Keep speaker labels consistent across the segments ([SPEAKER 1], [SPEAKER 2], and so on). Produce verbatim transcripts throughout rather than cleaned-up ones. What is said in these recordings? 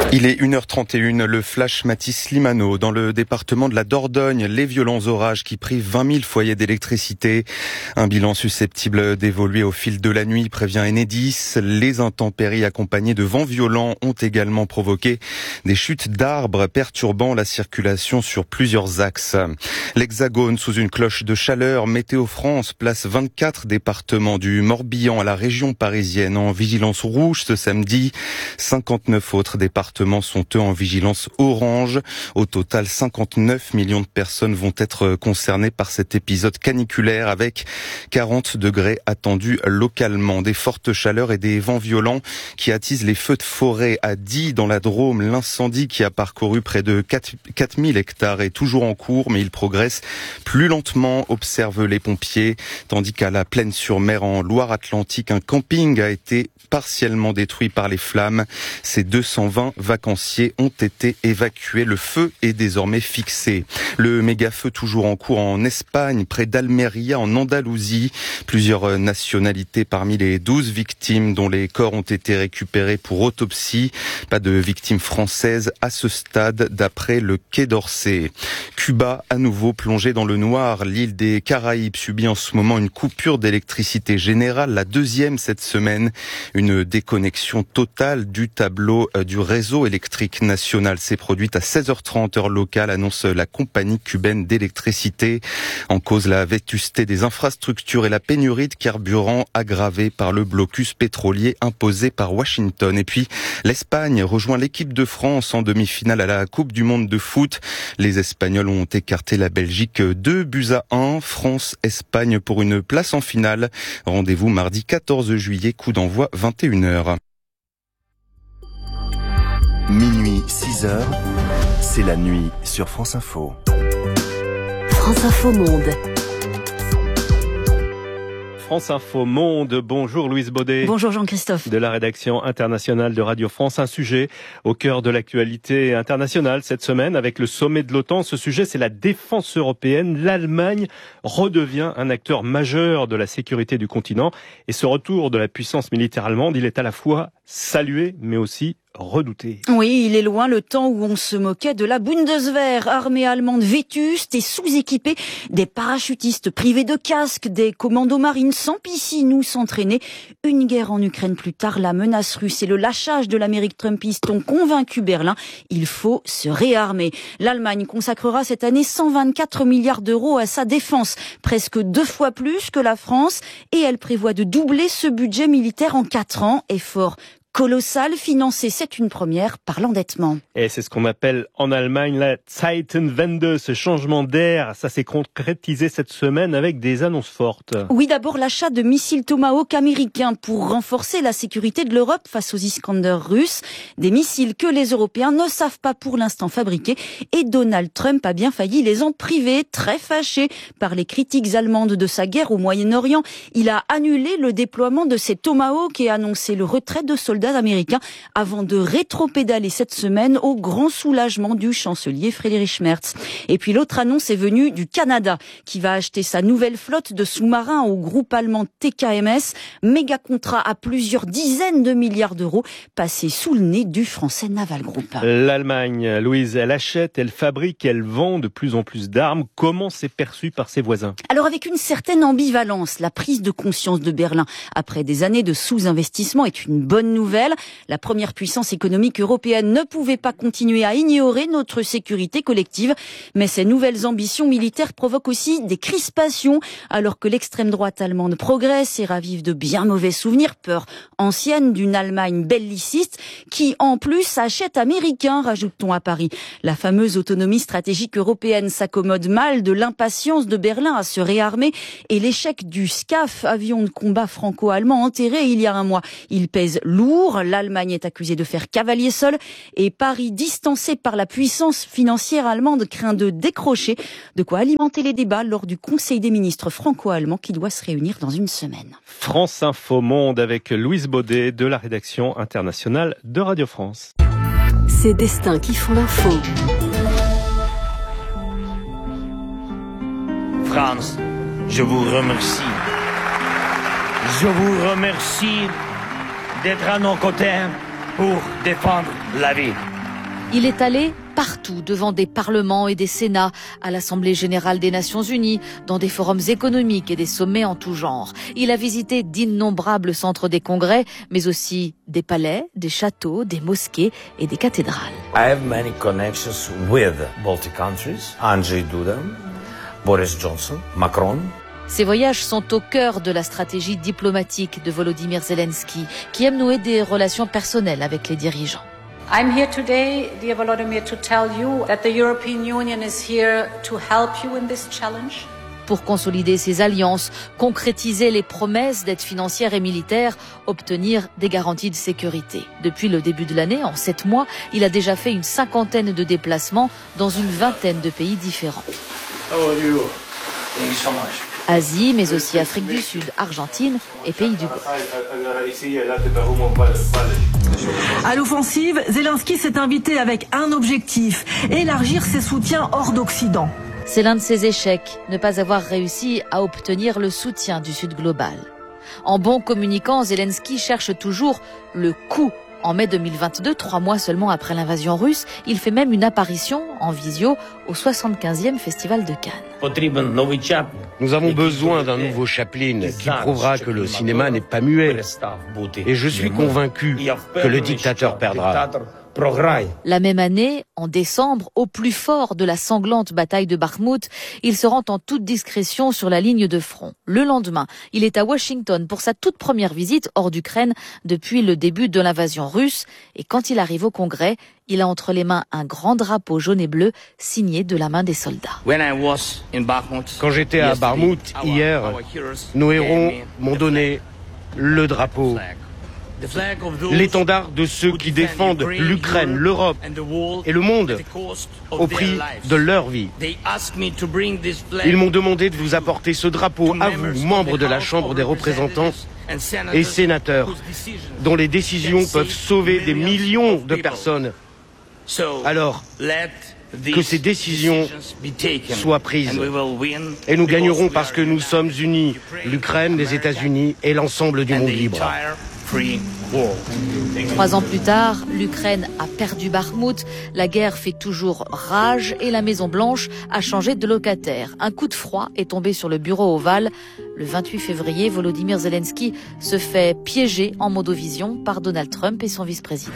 [SPEAKER 1] Il est une heure trente et une, le flash Mathis Limano. Dans le département de la Dordogne, les violents orages qui privent vingt mille foyers d'électricité. Un bilan susceptible d'évoluer au fil de la nuit, prévient Enedis. Les intempéries accompagnées de vents violents ont également provoqué des chutes d'arbres perturbant la circulation sur plusieurs axes. L'Hexagone sous une cloche de chaleur. Météo France place vingt-quatre départements du Morbihan à la région parisienne en vigilance rouge ce samedi. cinquante-neuf autres départements sont eux en vigilance orange. Au total, cinquante-neuf millions de personnes vont être concernées par cet épisode caniculaire avec quarante degrés attendus localement. Des fortes chaleurs et des vents violents qui attisent les feux de forêt à Die dans la Drôme. L'incendie qui a parcouru près de quatre mille hectares est toujours en cours, mais il progresse plus lentement, observent les pompiers. Tandis qu'à la Plaine-sur-Mer en Loire-Atlantique, un camping a été partiellement détruit par les flammes. Ces deux cent vingt vacanciers ont été évacués. Le feu est désormais fixé. Le méga-feu toujours en cours en Espagne, près d'Almeria, en Andalousie. Plusieurs nationalités parmi les douze victimes dont les corps ont été récupérés pour autopsie. Pas de victimes françaises à ce stade, d'après le Quai d'Orsay. Cuba, à nouveau plongé dans le noir. L'île des Caraïbes subit en ce moment une coupure d'électricité générale, la deuxième cette semaine. Une déconnexion totale du tableau du réseau électrique national s'est produite à seize heures trente heure locale, annonce la compagnie cubaine d'électricité. En cause, la vétusté des infrastructures et la pénurie de carburant aggravée par le blocus pétrolier imposé par Washington. Et puis, l'Espagne rejoint l'équipe de France en demi-finale à la Coupe du Monde de foot. Les Espagnols ont écarté la Belgique deux buts à un. France-Espagne pour une place en finale. Rendez-vous mardi quatorze juillet, coup d'envoi vingt et une heures.
[SPEAKER 2] Minuit, six heures, c'est la nuit sur France Info.
[SPEAKER 3] France Info Monde.
[SPEAKER 4] France Info Monde, bonjour Louise Baudet.
[SPEAKER 3] Bonjour Jean-Christophe.
[SPEAKER 4] De la rédaction internationale de Radio France, un sujet au cœur de l'actualité internationale cette semaine avec le sommet de l'OTAN. Ce sujet, c'est la défense européenne. L'Allemagne redevient un acteur majeur de la sécurité du continent. Et ce retour de la puissance militaire allemande, il est à la fois salué, mais aussi redouté.
[SPEAKER 3] Oui, il est loin le temps où on se moquait de la Bundeswehr, armée allemande vétuste et sous-équipée, des parachutistes privés de casques, des commandos marines sans piscine ou s'entraîner. Une guerre en Ukraine plus tard, la menace russe et le lâchage de l'Amérique trumpiste ont convaincu Berlin. Il faut se réarmer. L'Allemagne consacrera cette année cent vingt-quatre milliards d'euros à sa défense, presque deux fois plus que la France, et elle prévoit de doubler ce budget militaire en quatre ans, effort colossal, financé, c'est une première, par l'endettement.
[SPEAKER 4] Et c'est ce qu'on appelle en Allemagne la Zeitenwende, ce changement d'air. Ça s'est concrétisé cette semaine avec des annonces fortes.
[SPEAKER 3] Oui, d'abord l'achat de missiles Tomahawk américains pour renforcer la sécurité de l'Europe face aux Iskander russes. Des missiles que les Européens ne savent pas pour l'instant fabriquer. Et Donald Trump a bien failli les en priver, très fâché par les critiques allemandes de sa guerre au Moyen-Orient. Il a annulé le déploiement de ces Tomahawk et annoncé le retrait de soldats américains avant de rétropédaler cette semaine au grand soulagement du chancelier Friedrich Merz. Et puis l'autre annonce est venue du Canada qui va acheter sa nouvelle flotte de sous-marins au groupe allemand T K M S. Méga contrat à plusieurs dizaines de milliards d'euros passé sous le nez du français Naval Group.
[SPEAKER 4] L'Allemagne, Louise, elle achète, elle fabrique, elle vend de plus en plus d'armes. Comment c'est perçu par ses voisins?
[SPEAKER 3] Alors avec une certaine ambivalence, la prise de conscience de Berlin après des années de sous-investissement est une bonne nouvelle. La première puissance économique européenne ne pouvait pas continuer à ignorer notre sécurité collective. Mais ces nouvelles ambitions militaires provoquent aussi des crispations, alors que l'extrême droite allemande progresse et ravive de bien mauvais souvenirs, peur ancienne d'une Allemagne belliciste qui, en plus, achète américain, rajoute-t-on à Paris. La fameuse autonomie stratégique européenne s'accommode mal de l'impatience de Berlin à se réarmer et l'échec du SCAF, avion de combat franco-allemand enterré il y a un mois. Il pèse lourd. L'Allemagne est accusée de faire cavalier seul et Paris, distancé par la puissance financière allemande, craint de décrocher. De quoi alimenter les débats lors du Conseil des ministres franco-allemands qui doit se réunir dans une semaine.
[SPEAKER 4] France Info Monde avec Louise Baudet de la rédaction internationale de Radio France.
[SPEAKER 3] Ces destins qui font l'info.
[SPEAKER 5] France, je vous remercie. Je vous remercie d'être à nos côtés pour défendre la vie.
[SPEAKER 6] Il est allé partout, devant des parlements et des sénats, à l'Assemblée générale des Nations unies, dans des forums économiques et des sommets en tout genre. Il a visité d'innombrables centres des congrès, mais aussi des palais, des châteaux, des mosquées et des cathédrales.
[SPEAKER 5] I have many connections with Baltic countries, Andrzej Duda, Boris Johnson, Macron.
[SPEAKER 6] Ces voyages sont au cœur de la stratégie diplomatique de Volodymyr Zelensky, qui aime nouer des relations personnelles avec les dirigeants.
[SPEAKER 7] I'm here today, dear Volodymyr, to tell you that the European Union is here to help you in this challenge.
[SPEAKER 6] Pour consolider ses alliances, concrétiser les promesses d'aide financière et militaire, obtenir des garanties de sécurité. Depuis le début de l'année, en sept mois, il a déjà fait une cinquantaine de déplacements dans une vingtaine de pays différents.
[SPEAKER 5] How are you? Thank you so much.
[SPEAKER 6] Asie, mais aussi Afrique du Sud, Argentine et pays du Golfe.
[SPEAKER 8] À l'offensive, Zelensky s'est invité avec un objectif, élargir ses soutiens hors d'Occident.
[SPEAKER 6] C'est l'un de ses échecs, ne pas avoir réussi à obtenir le soutien du Sud global. En bon communicant, Zelensky cherche toujours le coup. En mai deux mille vingt-deux, trois mois seulement après l'invasion russe, il fait même une apparition en visio au soixante-quinzième Festival de Cannes.
[SPEAKER 9] Nous avons besoin d'un nouveau Chaplin qui prouvera que le cinéma n'est pas muet. Et je suis convaincu que le dictateur perdra.
[SPEAKER 6] La même année, en décembre, au plus fort de la sanglante bataille de Bakhmout, il se rend en toute discrétion sur la ligne de front. Le lendemain, il est à Washington pour sa toute première visite hors d'Ukraine depuis le début de l'invasion russe. Et quand il arrive au Congrès, il a entre les mains un grand drapeau jaune et bleu signé de la main des soldats.
[SPEAKER 9] Quand j'étais à Bakhmout hier, nos héros m'ont donné le drapeau. L'étendard de ceux qui défendent l'Ukraine, l'Europe et le monde au prix de leur vie. Ils m'ont demandé de vous apporter ce drapeau à vous, membres de la Chambre des représentants et sénateurs, dont les décisions peuvent sauver des millions de personnes. Alors, que ces décisions soient prises. Et nous gagnerons parce que nous sommes unis, l'Ukraine, les États-Unis et l'ensemble du monde libre.
[SPEAKER 6] Trois ans plus tard, l'Ukraine a perdu Bakhmout, la guerre fait toujours rage et la Maison-Blanche a changé de locataire. Un coup de froid est tombé sur le bureau ovale. Le vingt-huit février, Volodymyr Zelensky se fait piéger en modovision par Donald Trump et son vice-président.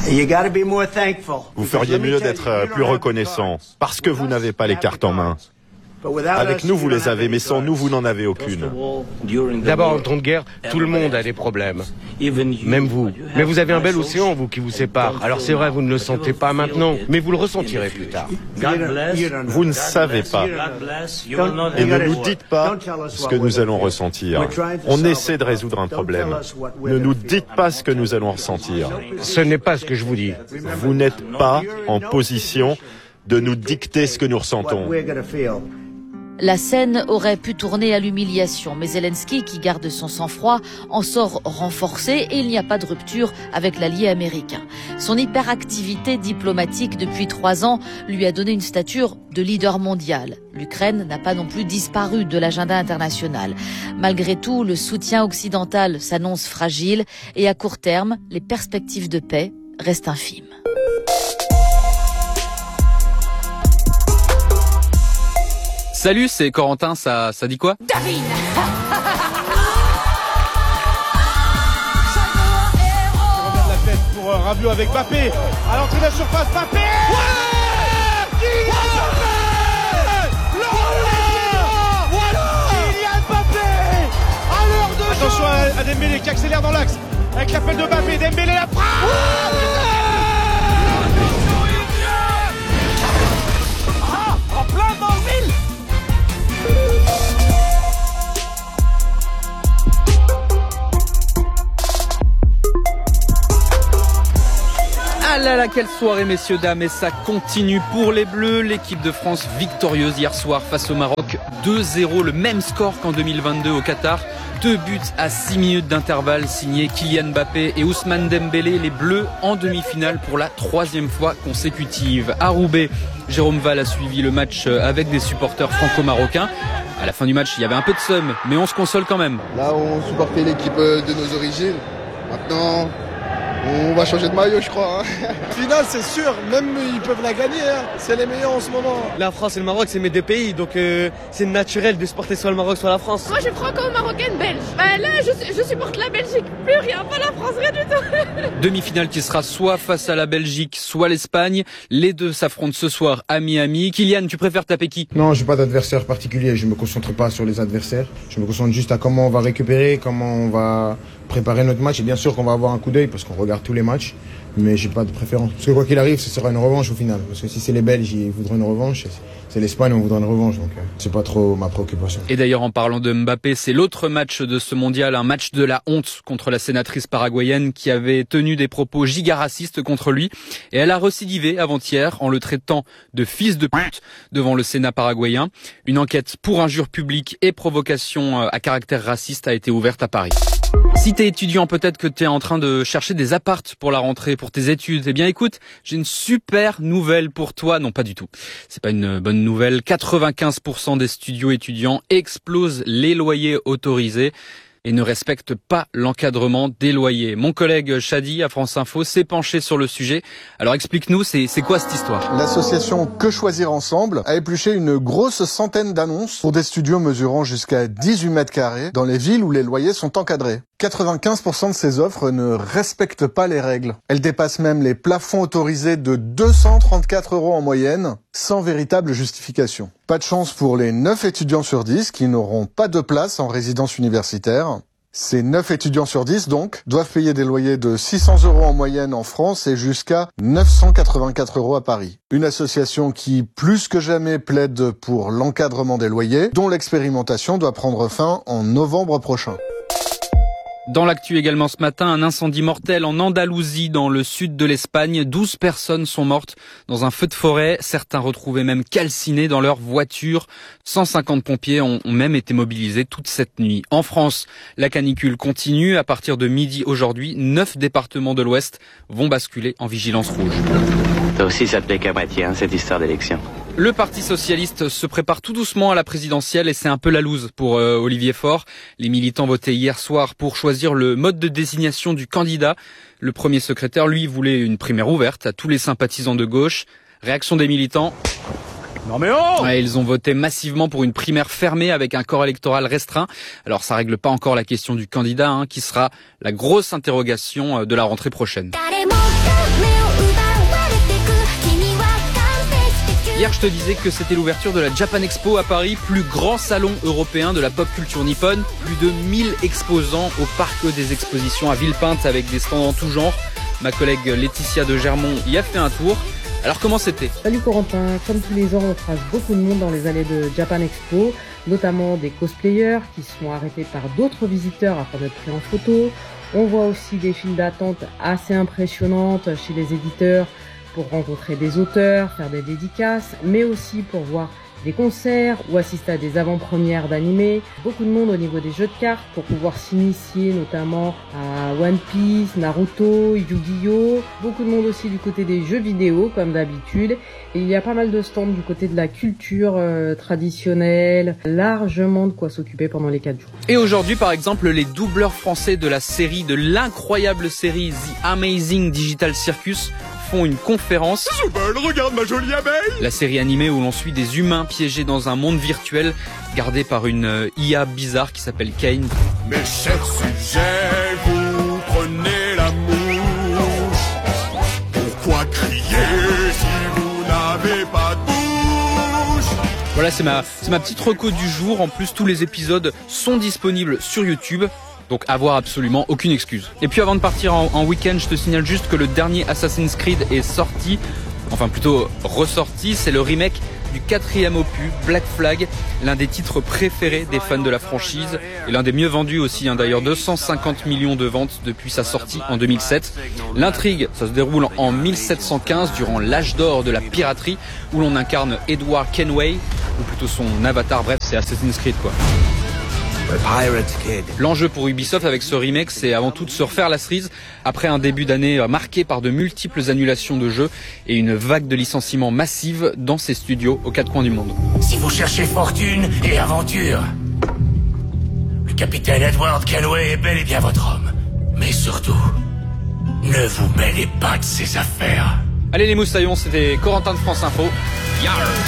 [SPEAKER 10] Vous feriez mieux d'être plus reconnaissant, parce que vous n'avez pas les cartes en main. Avec nous, vous les avez, mais sans nous, vous n'en avez aucune.
[SPEAKER 9] D'abord, en temps de guerre, tout le monde a des problèmes. Même vous. Mais vous avez un bel océan, vous, qui vous sépare. Alors c'est vrai, vous ne le sentez pas maintenant, mais vous le ressentirez plus tard.
[SPEAKER 10] Vous ne savez pas. Et ne nous dites pas ce que nous allons ressentir. On essaie de résoudre un problème. Ne nous dites pas ce que nous allons ressentir.
[SPEAKER 9] Ce n'est pas ce que je vous dis.
[SPEAKER 10] Vous n'êtes pas en position de nous dicter ce que nous ressentons.
[SPEAKER 6] La scène aurait pu tourner à l'humiliation, mais Zelensky, qui garde son sang-froid, en sort renforcé et il n'y a pas de rupture avec l'allié américain. Son hyperactivité diplomatique depuis trois ans lui a donné une stature de leader mondial. L'Ukraine n'a pas non plus disparu de l'agenda international. Malgré tout, le soutien occidental s'annonce fragile et à court terme, les perspectives de paix restent infimes.
[SPEAKER 11] Salut, c'est Corentin, ça, ça dit quoi?
[SPEAKER 12] David.
[SPEAKER 13] Je regarde la tête pour euh, Rabiot avec Mbappé. À l'entrée de la surface, Mbappé. Ouais, Kylian Mbappé. Le voilà. Kylian Mbappé. À l'heure de jeu. Attention à, à Dembélé qui accélère dans l'axe. Avec l'appel de Mbappé, Dembélé la frappe. Ouais. Ah, en plein dans le mille.
[SPEAKER 11] Ah là là, quelle soirée messieurs, dames, et ça continue pour les Bleus. L'équipe de France victorieuse hier soir face au Maroc, deux zéro, le même score qu'en deux mille vingt-deux au Qatar. Deux buts à six minutes d'intervalle signés Kylian Mbappé et Ousmane Dembélé. Les Bleus en demi-finale pour la troisième fois consécutive. À Roubaix, Jérôme Val a suivi le match avec des supporters franco-marocains. À la fin du match, il y avait un peu de seum, mais on se console quand même.
[SPEAKER 14] Là, on supportait l'équipe de nos origines. Maintenant,
[SPEAKER 12] On va changer de maillot, je crois. Hein.
[SPEAKER 13] Finale, c'est sûr, même ils peuvent la gagner. Hein. C'est les meilleurs en ce moment.
[SPEAKER 14] La France et le Maroc, c'est mes deux pays, donc euh, c'est naturel de supporter soit le Maroc, soit la France.
[SPEAKER 15] Moi, je suis franco-marocaine belge. Bah là, je, je supporte la Belgique, plus rien, pas la France, rien du tout.
[SPEAKER 11] Demi-finale qui sera soit face à la Belgique, soit l'Espagne. Les deux s'affrontent ce soir à Miami. Kylian, tu préfères taper qui?
[SPEAKER 16] Non, j'ai pas d'adversaire particulier. Je me concentre pas sur les adversaires. Je me concentre juste à comment on va récupérer, comment on va préparer notre match. Et bien sûr qu'on va avoir un coup d'œil parce qu'on regarde tous les matchs. Mais j'ai pas de préférence. Parce que quoi qu'il arrive, ce sera une revanche au final. Parce que si c'est les Belges, ils voudront une revanche. C'est l'Espagne, on voudra une revanche. Donc euh, c'est pas trop ma préoccupation.
[SPEAKER 11] Et d'ailleurs, en parlant de Mbappé, c'est l'autre match de ce mondial, un match de la honte contre la sénatrice paraguayenne qui avait tenu des propos giga-racistes contre lui. Et elle a récidivé avant-hier en le traitant de fils de pute devant le Sénat paraguayen. Une enquête pour injure publique et provocation à caractère raciste a été ouverte à Paris. Si t'es étudiant, peut-être que t'es en train de chercher des appartes pour la rentrée, pour tes études. Eh bien, écoute, j'ai une super nouvelle pour toi. Non, pas du tout. C'est pas une bonne nouvelle. quatre-vingt-quinze pour cent des studios étudiants explosent les loyers autorisés et ne respectent pas l'encadrement des loyers. Mon collègue Shadi à France Info s'est penché sur le sujet. Alors explique-nous, c'est, c'est quoi cette histoire?
[SPEAKER 17] L'association Que Choisir Ensemble a épluché une grosse centaine d'annonces pour des studios mesurant jusqu'à dix-huit mètres carrés dans les villes où les loyers sont encadrés. quatre-vingt-quinze pour cent de ces offres ne respectent pas les règles. Elles dépassent même les plafonds autorisés de deux cent trente-quatre euros en moyenne, sans véritable justification. Pas de chance pour les neuf étudiants sur dix qui n'auront pas de place en résidence universitaire. Ces neuf étudiants sur dix, donc, doivent payer des loyers de six cents euros en moyenne en France et jusqu'à neuf cent quatre-vingt-quatre euros à Paris. Une association qui, plus que jamais, plaide pour l'encadrement des loyers, dont l'expérimentation doit prendre fin en novembre prochain.
[SPEAKER 11] Dans l'actu également ce matin, un incendie mortel en Andalousie, dans le sud de l'Espagne. douze personnes sont mortes dans un feu de forêt. Certains retrouvés même calcinés dans leur voiture. cent cinquante pompiers ont même été mobilisés toute cette nuit. En France, la canicule continue. À partir de midi aujourd'hui, neuf départements de l'Ouest vont basculer en vigilance rouge.
[SPEAKER 18] Ça aussi, ça te plaît qu'à moitié, hein, cette histoire d'élection.
[SPEAKER 11] Le Parti socialiste se prépare tout doucement à la présidentielle et c'est un peu la loose pour euh, Olivier Faure. Les militants votaient hier soir pour choisir le mode de désignation du candidat. Le premier secrétaire, lui, voulait une primaire ouverte à tous les sympathisants de gauche. Réaction des militants.
[SPEAKER 13] Non mais oh
[SPEAKER 11] ouais, ils ont voté massivement pour une primaire fermée avec un corps électoral restreint. Alors ça règle pas encore la question du candidat, hein, qui sera la grosse interrogation de la rentrée prochaine. Hier, je te disais que c'était l'ouverture de la Japan Expo à Paris, plus grand salon européen de la pop culture nippone. Plus de mille exposants au parc des expositions à Villepinte avec des stands en tout genre. Ma collègue Laetitia de Germont y a fait un tour. Alors comment c'était?
[SPEAKER 19] Salut Corentin, comme tous les ans on croise beaucoup de monde dans les allées de Japan Expo, notamment des cosplayers qui sont arrêtés par d'autres visiteurs afin d'être pris en photo. On voit aussi des files d'attente assez impressionnantes chez les éditeurs pour rencontrer des auteurs, faire des dédicaces, mais aussi pour voir des concerts ou assister à des avant-premières d'animés. Beaucoup de monde au niveau des jeux de cartes pour pouvoir s'initier notamment à One Piece, Naruto, Yu-Gi-Oh! Beaucoup de monde aussi du côté des jeux vidéo comme d'habitude. Et il y a pas mal de stands du côté de la culture euh, traditionnelle, largement de quoi s'occuper pendant les quatre jours.
[SPEAKER 11] Et aujourd'hui par exemple, les doubleurs français de la série, de l'incroyable série The Amazing Digital Circus font une conférence.
[SPEAKER 13] Isabelle, regarde ma jolie abeille!
[SPEAKER 11] La série animée où l'on suit des humains piégés dans un monde virtuel gardé par une I A bizarre qui s'appelle Kane.
[SPEAKER 13] Mes chers sujets, vous prenez la mouche. Pourquoi crier si vous n'avez pas de bouche?
[SPEAKER 11] Voilà, c'est ma, c'est ma petite reco du jour. En plus, tous les épisodes sont disponibles sur YouTube. Donc avoir absolument aucune excuse. Et puis avant de partir en, en week-end, je te signale juste que le dernier Assassin's Creed est sorti, enfin plutôt ressorti, c'est le remake du quatrième opus, Black Flag, l'un des titres préférés des fans de la franchise et l'un des mieux vendus aussi, hein, d'ailleurs deux cent cinquante millions de ventes depuis sa sortie en deux mille sept. L'intrigue, ça se déroule en mille sept cent quinze durant l'âge d'or de la piraterie où l'on incarne Edward Kenway, ou plutôt son avatar, bref c'est Assassin's Creed quoi. L'enjeu pour Ubisoft avec ce remake, c'est avant tout de se refaire la cerise après un début d'année marqué par de multiples annulations de jeux et une vague de licenciements massive dans ses studios aux quatre coins du monde.
[SPEAKER 20] Si vous cherchez fortune et aventure, le capitaine Edward Kenway est bel et bien votre homme. Mais surtout, Ne vous mêlez pas de ces affaires.
[SPEAKER 11] Allez les moussaillons, c'était Corentin de France Info. Yarr.